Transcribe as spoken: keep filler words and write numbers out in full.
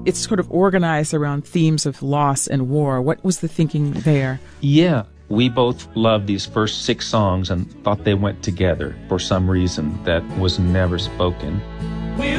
it's sort of organized around themes of loss and war. What was the thinking there? Yeah, we both loved these first six songs and thought they went together for some reason that was never spoken.